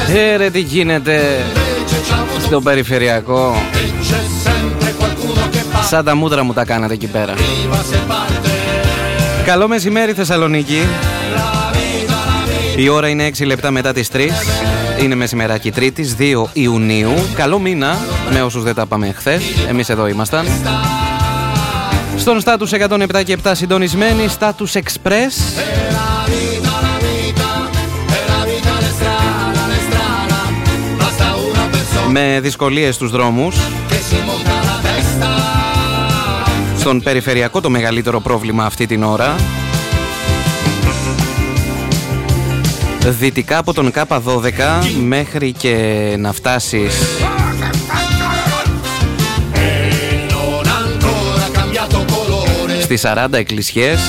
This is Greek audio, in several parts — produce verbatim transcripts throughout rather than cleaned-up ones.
Ε, ρε, τι γίνεται στον περιφερειακό. Σαν τα μούτρα μου τα κάνατε εκεί πέρα. Καλό μεσημέρι Θεσσαλονίκη. Η ώρα είναι έξι λεπτά μετά τις τρεις. Είναι μεσημεράκι Τρίτης, δύο Ιουνίου. Καλό μήνα με όσους δεν τα πάμε χθες. Εμείς εδώ ήμασταν. Στον Status εκατόν επτά και επτά συντονισμένοι. Status Express. Με δυσκολίες στους δρόμους. Στον περιφερειακό το μεγαλύτερο πρόβλημα αυτή την ώρα. Δυτικά από τον Κάπα δώδεκα μέχρι και να φτάσεις στις σαράντα εκκλησιές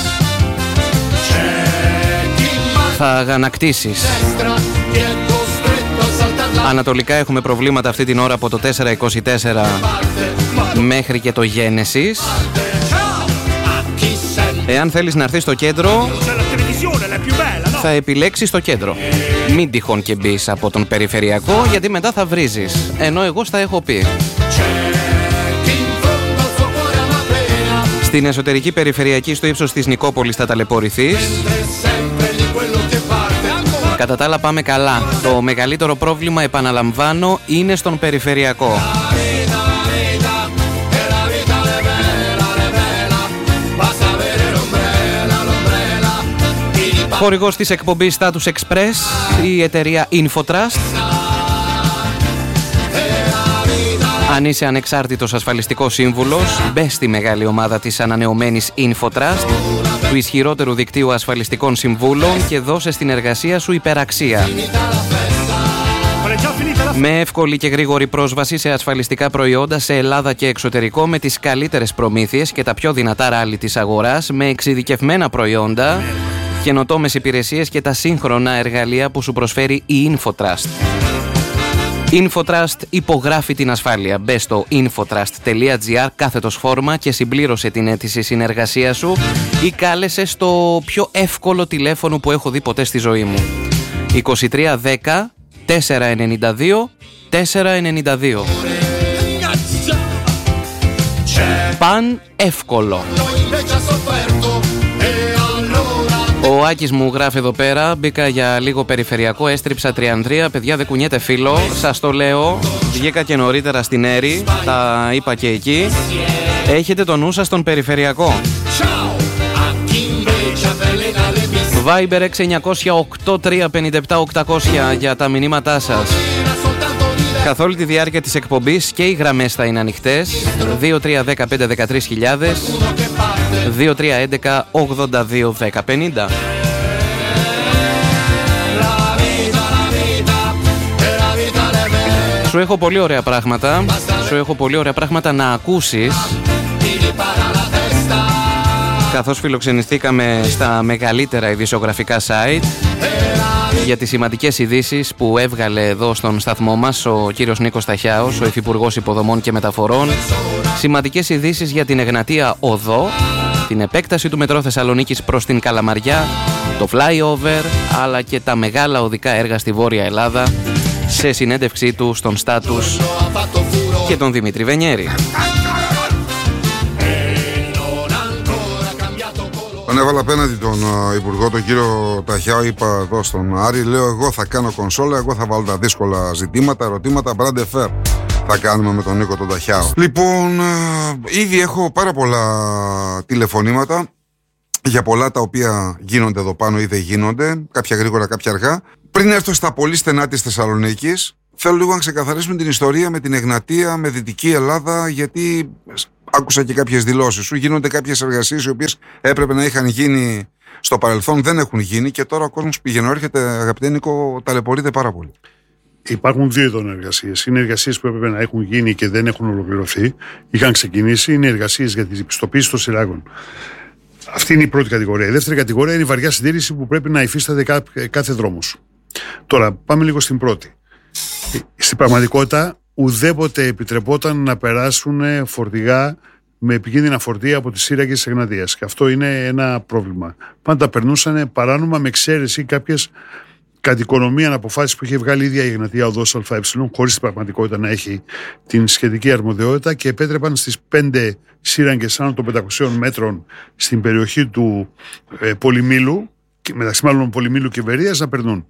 θα αγανακτήσεις. Ανατολικά έχουμε προβλήματα αυτή την ώρα από το τετρακόσια είκοσι τέσσερα μέχρι και το Γένεσης. Εάν θέλεις να έρθεις στο κέντρο, θα επιλέξεις το κέντρο. Μην τυχόν και μπεις από τον περιφερειακό, γιατί μετά θα βρίζεις. Ενώ εγώ στα έχω πει. Στην εσωτερική περιφερειακή στο ύψος της Νικόπολης θα ταλαιπωρηθείς. Κατά τα άλλα πάμε καλά. Το μεγαλύτερο πρόβλημα, επαναλαμβάνω, είναι στον περιφερειακό. Χορηγός της εκπομπής Status Express, η εταιρεία Infotrust. Αν είσαι ανεξάρτητος ασφαλιστικός σύμβουλος, μπες στη μεγάλη ομάδα της ανανεωμένης Infotrust, του ισχυρότερου δικτύου ασφαλιστικών συμβούλων, και δώσε στην εργασία σου υπεραξία. Με εύκολη και γρήγορη πρόσβαση σε ασφαλιστικά προϊόντα σε Ελλάδα και εξωτερικό, με τις καλύτερες προμήθειες και τα πιο δυνατά ράλι της αγοράς, με εξειδικευμένα προϊόντα, καινοτόμες υπηρεσίες και τα σύγχρονα εργαλεία που σου προσφέρει η Infotrust. Infotrust υπογράφει την ασφάλεια. Μπες στο infotrust.gr κάθετος φόρμα και συμπλήρωσε την αίτηση συνεργασία σου ή κάλεσε στο πιο εύκολο τηλέφωνο που έχω δει ποτέ στη ζωή μου. είκοσι τρία δέκα τετρακόσια ενενήντα δύο τετρακόσια ενενήντα δύο. Παν εύκολο. Ο Άκης μου γράφει εδώ πέρα: μπήκα για λίγο περιφερειακό, έστριψα Τριανδρία. Παιδιά, δεν κουνιέται φίλο, σας το λέω. Βγήκα και νωρίτερα στην Έρη, τα είπα και εκεί. Έχετε το νου σας στον περιφερειακό. Viber έξι εννιά οκτώ τρία πέντε επτά οκτακόσια για τα μηνύματά σας. Καθ' όλη τη διάρκεια της εκπομπής και οι γραμμές θα είναι ανοιχτές. δύο τρία ένα πέντε ένα τρία χιλιάδες, δύο τρία ένα ένα ογδόντα δύο δέκα πενήντα. Σου έχω πολύ ωραία πράγματα. Σου έχω πολύ ωραία πράγματα να ακούσεις, καθώς φιλοξενηθήκαμε στα μεγαλύτερα ειδησιογραφικά site για τις σημαντικές ειδήσεις που έβγαλε εδώ στον σταθμό μας ο κύριος Νίκος Ταχιάος, ο Υφυπουργός Υποδομών και Μεταφορών. Σημαντικές ειδήσεις για την Εγνατία Οδό, την επέκταση του μετρό Θεσσαλονίκης προς την Καλαμαριά, το flyover, αλλά και τα μεγάλα οδικά έργα στη Βόρεια Ελλάδα, σε συνέντευξή του στον Status και τον Δημήτρη Βενιέρη. Τον έβαλα απέναντι τον uh, Υπουργό, τον κύριο Ταχιάο, είπα εδώ στον Άρη, λέω εγώ θα κάνω κονσόλα, εγώ θα βάλω τα δύσκολα ζητήματα, ερωτήματα, brand fair θα κάνουμε με τον Νίκο τον Ταχιάο. Λοιπόν, uh, ήδη έχω πάρα πολλά τηλεφωνήματα για πολλά τα οποία γίνονται εδώ πάνω ή δεν γίνονται, κάποια γρήγορα, κάποια αργά. Πριν έρθω στα πολύ στενά της Θεσσαλονίκης, θέλω λίγο να ξεκαθαρίσουμε την ιστορία με την Εγνατία, με Δυτική Ελλάδα, γιατί άκουσα και κάποιες δηλώσεις σου. Γίνονται κάποιες εργασίες οι οποίες έπρεπε να είχαν γίνει στο παρελθόν, δεν έχουν γίνει και τώρα ο κόσμος πηγαίνει, έρχεται, αγαπητέ Νίκο, ταλαιπωρείται πάρα πολύ. Υπάρχουν δύο είδων εργασίες. Είναι εργασίες που έπρεπε να έχουν γίνει και δεν έχουν ολοκληρωθεί. Είχαν ξεκινήσει. Είναι εργασίες για την πιστοποίηση των σειράγων. Αυτή είναι η πρώτη κατηγορία. Η δεύτερη κατηγορία είναι η βαριά συντήρηση που πρέπει να υφίσταται κά, κάθε δρόμος. Τώρα, πάμε λίγο στην πρώτη. Στην πραγματικότητα, ουδέποτε επιτρεπόταν να περάσουν φορτηγά με επικίνδυνα φορτία από τις σύραγγες της Εγνατίας. Και αυτό είναι ένα πρόβλημα. Πάντα περνούσαν παράνομα με εξαίρεση κάποιες κατ' οικονομία αποφάσεις που είχε βγάλει η ίδια η Εγνατία Οδός ΑΕ, χωρίς την πραγματικότητα να έχει την σχετική αρμοδιότητα, και επέτρεπαν στις πέντε σύραγγες άνω των πεντακοσίων μέτρων στην περιοχή του ε, Πολυμήλου, μεταξύ μάλλον Πολυμήλου και Βερίας, να περνούν.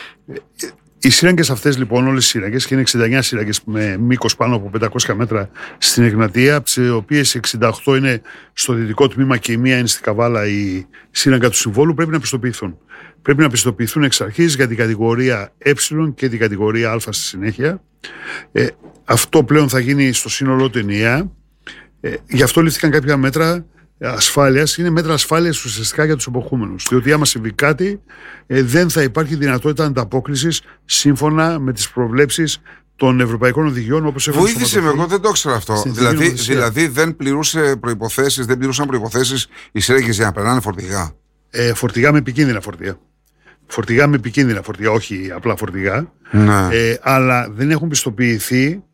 Οι σύραγγες αυτές λοιπόν, όλες οι σύραγγες, και είναι εξήντα εννέα σύραγγες με μήκος πάνω από πεντακόσια μέτρα στην Εγνατία, από τις οποίες εξήντα οκτώ είναι στο δυτικό τμήμα και η μία είναι στην Καβάλα, η σύραγγα του Συμβόλου, πρέπει να πιστοποιηθούν. Πρέπει να πιστοποιηθούν εξ αρχής για την κατηγορία Ε και την κατηγορία Α στη συνέχεια. Ε, αυτό πλέον θα γίνει στο σύνολό του ενιαία. Ε, γι' αυτό λήφθηκαν κάποια μέτρα ασφάλειας. Είναι μέτρα ασφάλειας ουσιαστικά για τους εποχούμενους. Διότι άμα συμβεί κάτι, ε, δεν θα υπάρχει δυνατότητα ανταπόκρισης σύμφωνα με τις προβλέψεις των ευρωπαϊκών οδηγιών, όπως έχουν. Βοήθησε με, εγώ δεν το ήξερα αυτό. Δηλαδή, δηλαδή δεν, πληρούσε προϋποθέσεις, δεν πληρούσαν προϋποθέσεις οι σύραγγες για να περνάνε φορτηγά. Ε, φορτηγά με επικίνδυνα φορτία. Φορτηγά με επικίνδυνα φορτηγά, όχι απλά φορτηγά. Ναι. Ε, αλλά δεν έχουν πιστοποιηθεί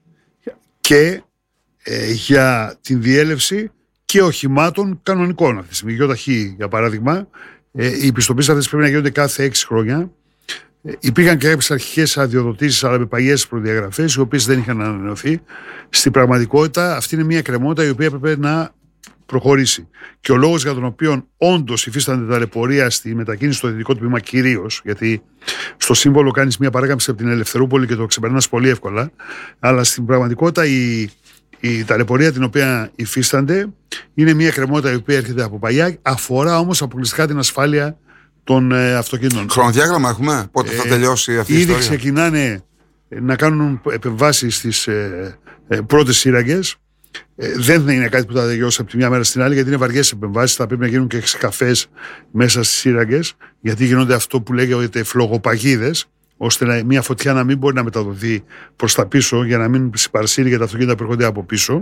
και ε, για την διέλευση και οχημάτων κανονικών αυτή τη στιγμή. Γιοταχή, για παράδειγμα, ε, οι πιστοποιήσεις αυτές πρέπει να γίνονται κάθε έξι χρόνια. Ε, υπήρχαν και κάποιες αρχικές αδειοδοτήσεις, αλλά με παλιές προδιαγραφές, οι οποίες δεν είχαν ανανεωθεί. Στην πραγματικότητα, αυτή είναι μια κρεμότητα η οποία έπρεπε να προχωρήσει. Και ο λόγος για τον οποίο όντως υφίστανται ταλαιπωρία στη μετακίνηση στο δυτικό τμήμα κυρίως, γιατί στο σύμβολο κάνεις μια παράκαμψη από την Ελευθερούπολη και το ξεπερνάς πολύ εύκολα, αλλά στην πραγματικότητα η, η ταλαιπωρία την οποία υφίστανται είναι μια κρεμότητα η οποία έρχεται από παλιά, αφορά όμως αποκλειστικά την ασφάλεια των ε, αυτοκίνητων. Χρονοδιάγραμμα έχουμε, πότε θα τελειώσει αυτή η ήδη ιστορία? Ήδη ξεκινάνε να κάνουν επεμβάσεις στις ε, ε, πρώτες σύραγγες. Ε, δεν είναι κάτι που θα τελειώσει από τη μια μέρα στην άλλη, γιατί είναι βαριές επεμβάσεις. Θα πρέπει να γίνουν και καφές μέσα στις σύραγγες, γιατί γίνονται αυτό που λέγεται φλογοπαγίδες, ώστε να, μια φωτιά να μην μπορεί να μεταδοθεί προς τα πίσω, για να μην συμπαρασύρει για τα αυτοκίνητα που έρχονται από πίσω.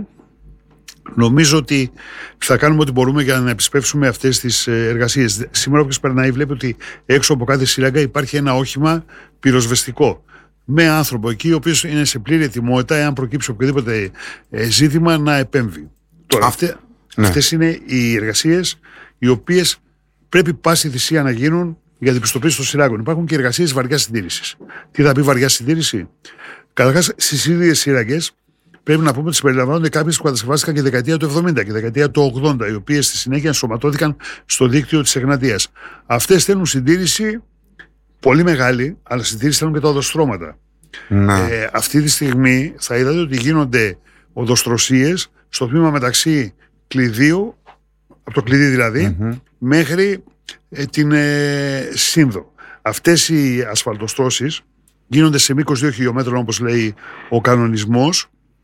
Νομίζω ότι θα κάνουμε ό,τι μπορούμε για να επισπεύσουμε αυτές τις εργασίες. Σήμερα, όποιος περνάει, βλέπει ότι έξω από κάθε σύραγγα υπάρχει ένα όχημα πυροσβεστικό, με άνθρωπο εκεί, ο οποίος είναι σε πλήρη ετοιμότητα, εάν προκύψει οποιοδήποτε ζήτημα, να επέμβει. Τώρα, αυτές, ναι. αυτές είναι οι εργασίες οι οποίες πρέπει πάση θυσία να γίνουν για την πιστοποίηση των σειράγγων. Υπάρχουν και εργασίες βαριάς συντήρησης. Τι θα πει βαριά συντήρηση? Καταρχάς, στις ίδιες σύραγγες πρέπει να πούμε ότι συμπεριλαμβάνονται κάποιες που κατασκευάστηκαν και δεκαετία του εβδομήντα και δεκαετία του ογδόντα, οι οποίες στη συνέχεια ενσωματώθηκαν στο δίκτυο της Εγνατίας. Αυτές θέλουν συντήρηση πολύ μεγάλη, αλλά συντήρηση θέλουν και τα οδοστρώματα. Ναι. Ε, αυτή τη στιγμή θα είδατε ότι γίνονται οδοστρωσίες στο τμήμα μεταξύ Κλειδίου, από το κλειδί δηλαδή, mm-hmm. μέχρι ε, την ε, Σύνδο. Αυτές οι ασφαλτοστρώσεις γίνονται σε μήκος δύο χιλιόμετρων, όπως λέει ο κανονισμός,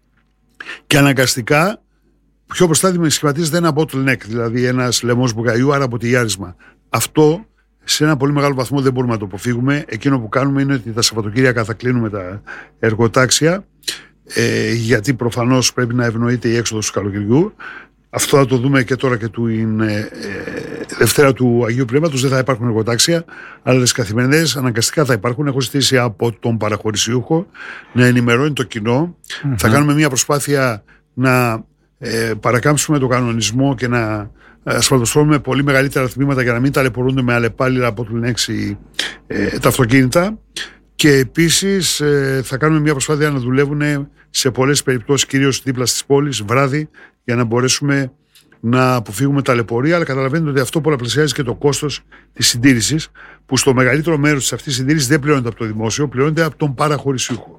και αναγκαστικά πιο μπροστά σχηματίζεται ένα bottleneck, δηλαδή ένας λαιμός μπουγαϊού, άρα αποτυγιάρισμα. Αυτό σε ένα πολύ μεγάλο βαθμό δεν μπορούμε να το αποφύγουμε. Εκείνο που κάνουμε είναι ότι τα Σαββατοκύριακα θα κλείνουμε τα εργοτάξια, ε, γιατί προφανώς πρέπει να ευνοείται η έξοδος του καλοκαιριού. Αυτό θα το δούμε και τώρα και του ε, Δευτέρα του Αγίου Πνεύματος. Δεν θα υπάρχουν εργοτάξια, αλλά τις καθημερινές αναγκαστικά θα υπάρχουν. Έχω ζητήσει από τον παραχωρησιούχο να ενημερώνει το κοινό. Mm-hmm. Θα κάνουμε μια προσπάθεια να ε, παρακάμψουμε τον κανονισμό και να ασφαλτοστρώνουμε πολύ μεγαλύτερα τμήματα για να μην ταλαιπωρούνται με αλλεπάλληλα από την έξι ε, τα αυτοκίνητα. Και επίσης ε, θα κάνουμε μια προσπάθεια να δουλεύουν σε πολλές περιπτώσεις, κυρίως δίπλα στις πόλεις, βράδυ, για να μπορέσουμε να αποφύγουμε ταλαιπωρία. Αλλά καταλαβαίνετε ότι αυτό πολλαπλασιάζει και το κόστος της συντήρησης, που στο μεγαλύτερο μέρος της αυτής της συντήρησης δεν πληρώνεται από το δημόσιο, πληρώνεται από τον παραχωρησιούχο.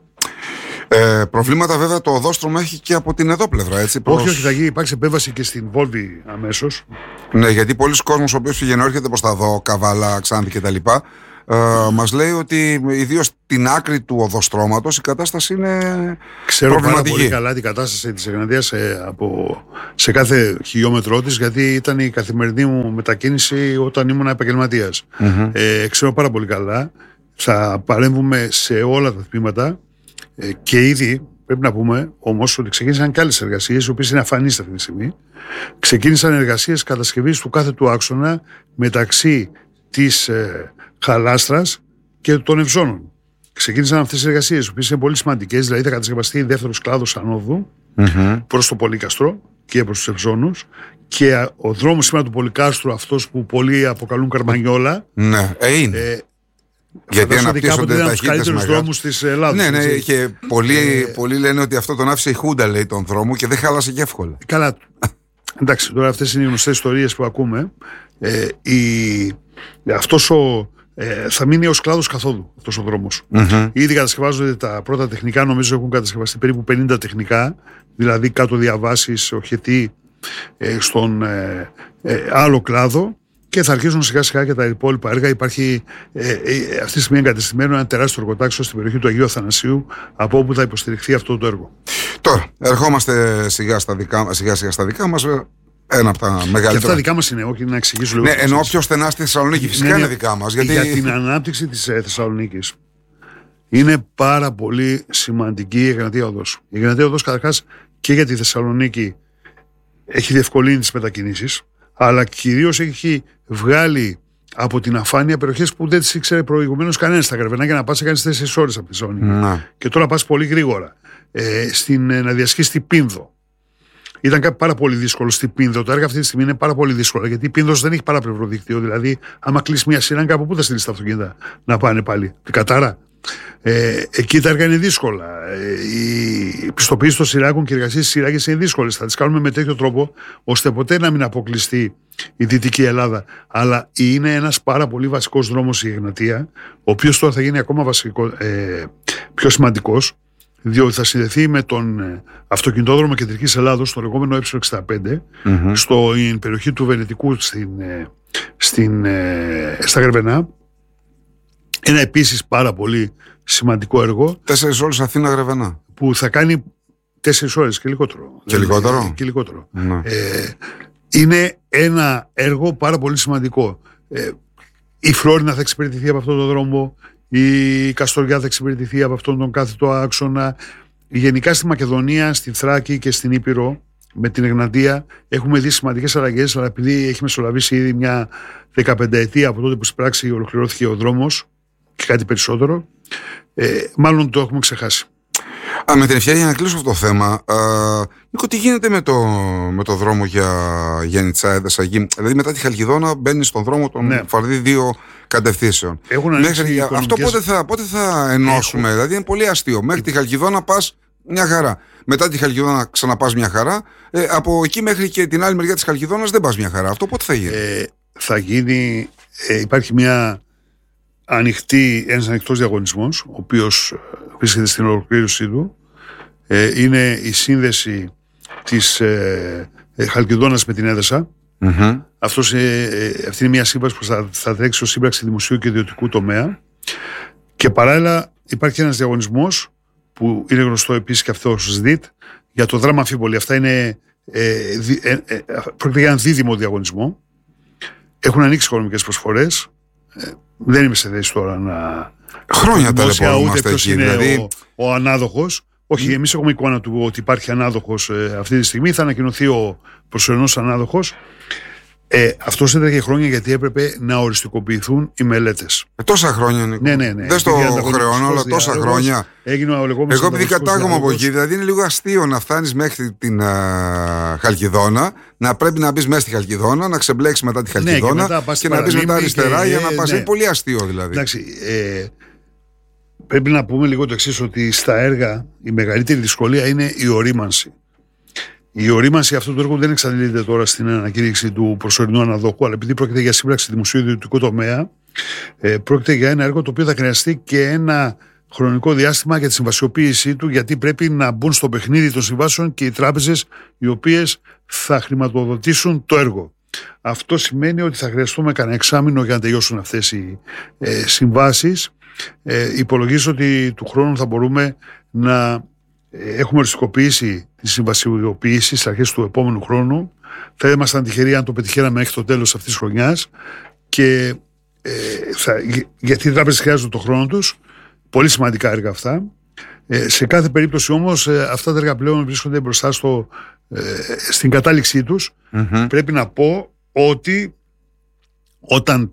Ε, προβλήματα βέβαια το οδόστρωμα έχει και από την εδώ πλευρά, έτσι. Όχι, προς... όχι, θα γίνει, υπάρξει επέμβαση και στην Βόλβη αμέσως. Ναι, γιατί πολλοί κόσμος ο οποίος πηγαίνει έρχεται προς τα δω, Καβάλα, Ξάνθη κτλ. Ε, μας λέει ότι ιδίως στην άκρη του οδοστρώματος η κατάσταση είναι Ξέρω προβληματική. Ξέρω πολύ καλά την κατάσταση της Εγνατίας σε, από, σε κάθε χιλιόμετρό της, γιατί ήταν η καθημερινή μου μετακίνηση όταν ήμουν επαγγελματίας. Mm-hmm. Ε, ξέρω πάρα πολύ καλά. Θα παρέμβουμε σε όλα τα τμήματα ε, και ήδη πρέπει να πούμε όμως ότι ξεκίνησαν και άλλες εργασίες, οι οποίες είναι αφανείς αυτή τη στιγμή. Ξεκίνησαν εργασίες κατασκευής του κάθε του άξονα μεταξύ της ε, Χαλάστρας και των Ευζώνων. Ξεκίνησαν αυτές τις εργασίες, οι οποίες είναι πολύ σημαντικές, δηλαδή θα κατασκευαστεί δεύτερος κλάδος ανόδου mm-hmm. προς το Πολύκαστρο και προς τους Ευζώνους, και ο δρόμος σήμερα του Πολυκάστρου, αυτός που πολλοί αποκαλούν Καρμανιόλα, ναι, ε, είναι. Ε, Γιατί αναπτύσσονται ταχύτητες μεγάλους δρόμους της Ελλάδας. Ναι, ναι, και πολλοί, ε... πολλοί λένε ότι αυτό τον άφησε η Χούντα, λέει, τον δρόμο και δεν χάλασε και εύκολα. Καλά. Εντάξει, τώρα αυτές είναι οι γνωστές ιστορίες που ακούμε. Ε, η... Αυτός ο... Ε, θα μείνει ως κλάδος καθόδου αυτός ο δρόμος. Mm-hmm. Ήδη κατασκευάζονται τα πρώτα τεχνικά, νομίζω έχουν κατασκευαστεί περίπου πενήντα τεχνικά, δηλαδή κάτω διαβάσεις, οχετή ε, στον ε, ε, άλλο κλάδο, και θα αρχίσουν σιγά σιγά και τα υπόλοιπα έργα. Υπάρχει ε, ε, αυτή τη στιγμή εγκατεστημένο ένα τεράστιο εργοτάξιο στην περιοχή του Αγίου Αθανασίου, από όπου θα υποστηριχθεί αυτό το έργο. Τώρα, ερχόμαστε σιγά στα δικά, σιγά σιγά στα δικά μας. Ένα από τα μεγαλύτερα. Και αυτά δικά μας είναι, όχι να εξηγήσω λίγο. Ναι, εννοώ πιο στενά στη Θεσσαλονίκη. Φυσικά είναι, είναι δικά μας. Γιατί... Για την ανάπτυξη της ε, Θεσσαλονίκης είναι πάρα πολύ σημαντική η Εγνατία Οδός. Η Εγνατία Οδός, καταρχάς, και για τη Θεσσαλονίκη έχει διευκολύνει τις μετακινήσεις, αλλά κυρίως έχει βγάλει από την αφάνεια περιοχές που δεν τις ήξερε προηγουμένως κανένας. Στα Γρεβενά, για να πας έκανες τέσσερις ώρες από τη Θεσσαλονίκη. Να. Και τώρα πας πολύ γρήγορα. Ε, στην, να διασχίσεις την Πίνδο. Ήταν κάτι πάρα πολύ δύσκολο στην Πίνδο. Το έργο αυτή τη στιγμή είναι πάρα πολύ δύσκολο, γιατί η Πίνδος δεν έχει παράπλευρο δίκτυο. Δηλαδή, άμα κλείσει μια σειρά, από πού θα στείλει τα αυτοκίνητα να πάνε πάλι? Την Κατάρα. Ε, εκεί τα έργα είναι δύσκολα. Ε, οι πιστοποιήσεις των σειράκων και οι εργασίες στις σειράκες είναι δύσκολες. Θα τις κάνουμε με τέτοιο τρόπο, ώστε ποτέ να μην αποκλειστεί η Δυτική Ελλάδα. Αλλά είναι ένας πάρα πολύ βασικός δρόμος η Εγνατία, ο οποίος τώρα θα γίνει ακόμα βασικό, ε, πιο σημαντικός, διότι θα συνδεθεί με τον αυτοκινητόδρομο Κεντρικής Ελλάδος, το λεγόμενο ε εξήντα πέντε, mm-hmm. στην περιοχή του Βενετικού, στην, στην, στα Γρεβενά. Ένα επίσης πάρα πολύ σημαντικό έργο. Τέσσερις ώρες Αθήνα Γρεβενά. Που θα κάνει τέσσερις ώρες και λιγότερο. Και λιγότερο. Και λιγότερο. Mm-hmm. Ε, είναι ένα έργο πάρα πολύ σημαντικό. Ε, η Φλόρινα θα εξυπηρετηθεί από αυτόν τον δρόμο. Η Καστοριά θα εξυπηρετηθεί από αυτόν τον κάθετο άξονα. Γενικά στη Μακεδονία, στη Θράκη και στην Ήπειρο, με την Εγνατία, έχουμε δει σημαντικές αλλαγές, αλλά επειδή έχει μεσολαβήσει ήδη μια δεκαπενταετία από τότε που στην πράξη ολοκληρώθηκε ο δρόμος και κάτι περισσότερο, ε, μάλλον το έχουμε ξεχάσει. Α, με την ευκαιρία για να κλείσω αυτό το θέμα, α, Νίκο, τι γίνεται με το, με το δρόμο για Γιάννητσά, Εδεσσαγή? Δηλαδή, μετά τη Χαλκιδόνα μπαίνει στον δρόμο των ναι. Φαρδί δύο κατευθύνσεων. Μέχρι, αυτό πότε θα, πότε θα ενώσουμε? Έχουν. Δηλαδή, είναι πολύ αστείο. Μέχρι τη Χαλκιδόνα πας μια χαρά. Μετά τη Χαλκιδόνα ξαναπάς μια χαρά. Ε, από εκεί μέχρι και την άλλη μεριά της Χαλκιδόνας δεν πας μια χαρά. Αυτό πότε θα γίνει? Ε, θα γίνει. Ε, υπάρχει μια ανοιχτή, ένας ανοιχτός διαγωνισμός, ο οποίος βρίσκεται στην ολοκλήρωσή του. Ε, είναι η σύνδεση της ε, ε, Χαλκιδόνας με την Έδεσα. Mm-hmm. Αυτός, ε, ε, αυτή είναι μια σύμβαση που θα, θα τρέξει ως σύμπραξη δημοσίου και ιδιωτικού τομέα. Και παράλληλα υπάρχει ένας διαγωνισμός που είναι γνωστό επίσης και αυτό ως ΣΔΙΤ για το δράμα Αμφίπολη. Αυτά είναι ε, δι, ε, ε, πρόκειται για έναν δίδυμο διαγωνισμό. Έχουν ανοίξει οικονομικές προσφορές. Ε, δεν είμαι σε θέση τώρα να. Χρόνια ταλαιπωρούμαστε εκεί. Είναι δηλαδή... ο, ο ανάδοχος. Όχι, εμείς έχουμε εικόνα του ότι υπάρχει ανάδοχος ε, αυτή τη στιγμή. Θα ανακοινωθεί ο προσωρινός ανάδοχος. Ε, αυτό έτρεχε χρόνια γιατί έπρεπε να οριστικοποιηθούν οι μελέτες. Ε, τόσα χρόνια, Νίκο. Ναι, ναι, ναι. Δεν στο χρεώνω, αλλά τόσα χρόνια. Έγινε ο λεγόμενος. Εγώ επειδή κατάγομαι από εκεί, δηλαδή είναι λίγο αστείο να φτάνεις μέχρι την α, Χαλκιδόνα, να πρέπει να μπεις μέσα στη Χαλκιδόνα, να ξεμπλέξεις μετά τη Χαλκιδόνα ναι, και, και να μπεις μετά αριστερά και, για να πας. Ναι. Είναι πολύ αστείο δηλαδή. Εντάξει. Ε, πρέπει να πούμε λίγο το εξής, ότι στα έργα η μεγαλύτερη δυσκολία είναι η ορίμανση. Η ορίμανση αυτού του έργου δεν εξαντλείται τώρα στην ανακήρυξη του προσωρινού αναδόχου, αλλά επειδή πρόκειται για σύμπραξη δημοσίου ιδιωτικού τομέα, ε, πρόκειται για ένα έργο το οποίο θα χρειαστεί και ένα χρονικό διάστημα για τη συμβασιοποίησή του, γιατί πρέπει να μπουν στο παιχνίδι των συμβάσεων και οι τράπεζες οι οποίες θα χρηματοδοτήσουν το έργο. Αυτό σημαίνει ότι θα χρειαστούμε κανένα εξάμηνο για να τελειώσουν αυτές οι ε, συμβάσεις. Ε, υπολογίζω ότι του χρόνου θα μπορούμε να έχουμε οριστικοποιήσει τη συμβασιοποίηση στις αρχές του επόμενου χρόνου. Θα ήμασταν τυχεροί αν το πετυχαίναμε μέχρι το τέλος αυτής της χρονιάς. Και, ε, θα, γιατί οι τράπεζες χρειάζονται το χρόνο τους. Πολύ σημαντικά έργα αυτά. Ε, σε κάθε περίπτωση όμως ε, αυτά τα έργα πλέον βρίσκονται μπροστά στο, ε, στην κατάληξή τους. Mm-hmm. Πρέπει να πω ότι όταν